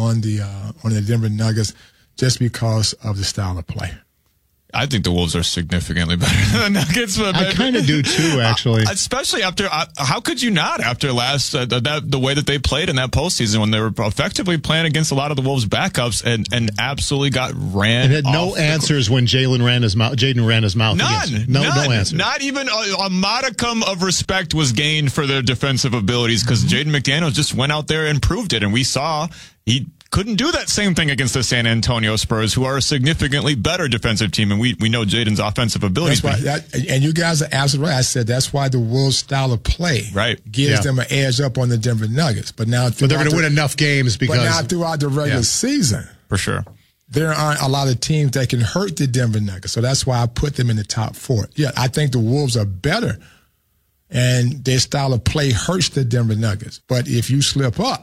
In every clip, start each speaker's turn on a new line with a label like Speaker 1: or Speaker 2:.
Speaker 1: on the Denver Nuggets just because of the style of play.
Speaker 2: I think the Wolves are significantly better than the Nuggets.
Speaker 3: I kind of do too, actually.
Speaker 2: Especially after, how could you not after last, the way that they played in that postseason when they were effectively playing against a lot of the Wolves' backups and absolutely got ran.
Speaker 3: And had no answers when Jaden ran his mouth.
Speaker 2: None.
Speaker 3: No answers.
Speaker 2: Not even a modicum of respect was gained for their defensive abilities because Jaden McDaniels just went out there and proved it. And we saw he couldn't do that same thing against the San Antonio Spurs, who are a significantly better defensive team, and we know Jaden's offensive abilities.
Speaker 1: And you guys are absolutely right. I said that's why the Wolves' style of play gives them an edge up on the Denver Nuggets. But they're
Speaker 3: going to win enough games because. But
Speaker 1: now throughout the regular season,
Speaker 2: for sure,
Speaker 1: there aren't a lot of teams that can hurt the Denver Nuggets. So that's why I put them in the top 4. Yeah, I think the Wolves are better, and their style of play hurts the Denver Nuggets. But if you slip up,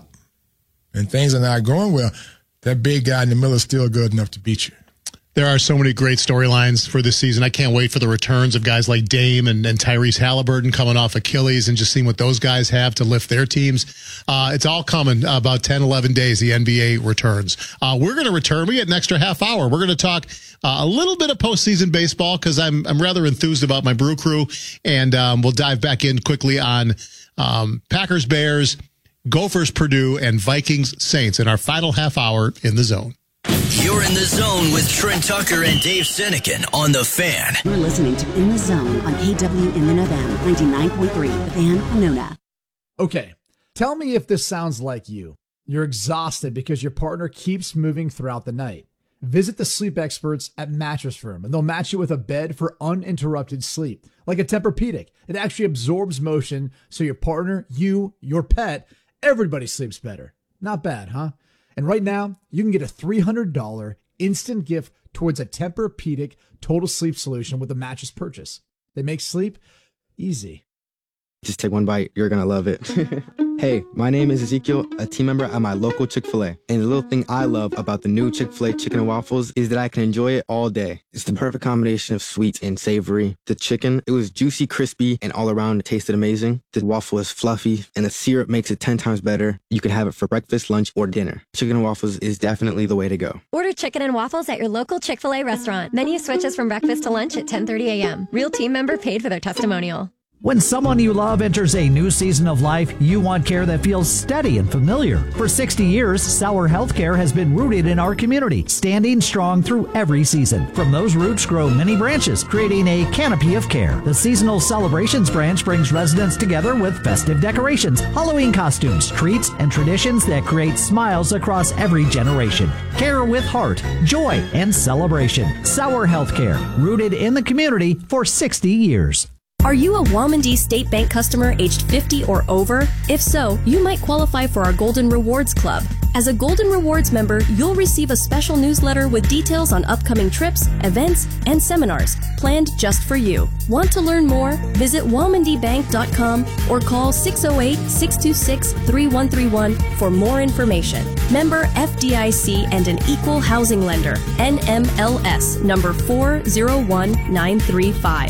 Speaker 1: and things are not going well, that big guy in the middle is still good enough to beat you.
Speaker 3: There are so many great storylines for this season. I can't wait for the returns of guys like Dame and Tyrese Halliburton coming off Achilles and just seeing what those guys have to lift their teams. It's all coming about 10, 11 days, the NBA returns. We're going to return. We get an extra half hour. We're going to talk a little bit of postseason baseball because I'm rather enthused about my Brew Crew, and we'll dive back in quickly on Packers, Bears, Gophers, Purdue, and Vikings, Saints in our final half hour in the Zone.
Speaker 4: You're in the Zone with Trent Tucker and Dave Sinekin on The Fan.
Speaker 5: You're listening to In the Zone on AWMNFM 99.3, The Fan, Winona.
Speaker 6: Okay, tell me if this sounds like you. You're exhausted because your partner keeps moving throughout the night. Visit the sleep experts at Mattress Firm, and they'll match you with a bed for uninterrupted sleep, like a Tempur-Pedic. It actually absorbs motion so your partner, you, your pet, everybody sleeps better. Not bad, huh? And right now, you can get a $300 instant gift towards a Tempur-Pedic total sleep solution with a mattress purchase. They make sleep easy.
Speaker 7: Just take one bite. You're going to love it. Hey, my name is Ezekiel, a team member at my local Chick-fil-A. And the little thing I love about the new Chick-fil-A chicken and waffles is that I can enjoy it all day. It's the perfect combination of sweet and savory. The chicken, it was juicy, crispy, and all around it tasted amazing. The waffle is fluffy, and the syrup makes it 10 times better. You can have it for breakfast, lunch, or dinner. Chicken and waffles is definitely the way to go.
Speaker 8: Order chicken and waffles at your local Chick-fil-A restaurant. Menu switches from breakfast to lunch at 10:30 a.m. Real team member paid for their testimonial.
Speaker 9: When someone you love enters a new season of life, you want care that feels steady and familiar. For 60 years, Sauer Healthcare has been rooted in our community, standing strong through every season. From those roots grow many branches, creating a canopy of care. The Seasonal Celebrations branch brings residents together with festive decorations, Halloween costumes, treats, and traditions that create smiles across every generation. Care with heart, joy, and celebration. Sauer Healthcare, rooted in the community for 60 years.
Speaker 10: Are you a Womandee State Bank customer aged 50 or over? If so, you might qualify for our Golden Rewards Club. As a Golden Rewards member, you'll receive a special newsletter with details on upcoming trips, events, and seminars planned just for you. Want to learn more? Visit WomandeeBank.com or call 608-626-3131 for more information. Member FDIC and an equal housing lender. NMLS number 401935.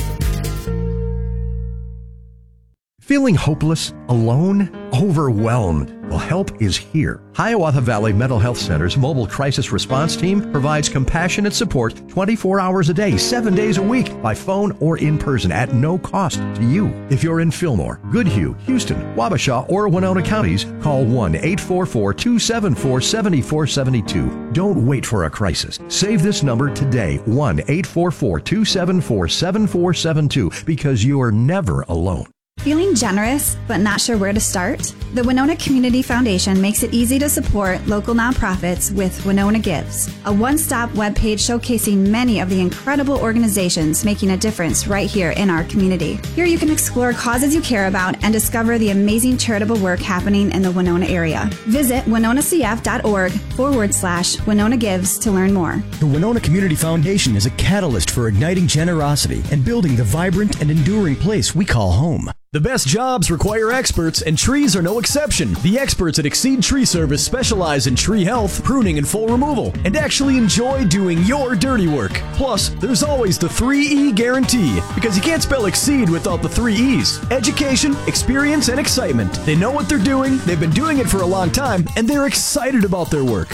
Speaker 11: Feeling hopeless, alone, overwhelmed? Well, help is here. Hiawatha Valley Mental Health Center's mobile crisis response team provides compassionate support 24 hours a day, 7 days a week, by phone or in person at no cost to you. If you're in Fillmore, Goodhue, Houston, Wabasha, or Winona counties, call 1-844-274-7472. Don't wait for a crisis. Save this number today, 1-844-274-7472, because you are never alone.
Speaker 12: Feeling generous but not sure where to start? The Winona Community Foundation makes it easy to support local nonprofits with Winona Gives, a one-stop webpage showcasing many of the incredible organizations making a difference right here in our community. Here you can explore causes you care about and discover the amazing charitable work happening in the Winona area. Visit winonacf.org/Winona Gives to learn more.
Speaker 13: The Winona Community Foundation is a catalyst for igniting generosity and building the vibrant and enduring place we call home.
Speaker 14: The best jobs require experts, and trees are no exception. The experts at Exceed Tree Service specialize in tree health, pruning, and full removal, and actually enjoy doing your dirty work. Plus, there's always the 3E guarantee, because you can't spell Exceed without the 3 E's. Education, experience, and excitement. They know what they're doing, they've been doing it for a long time, and they're excited about their work.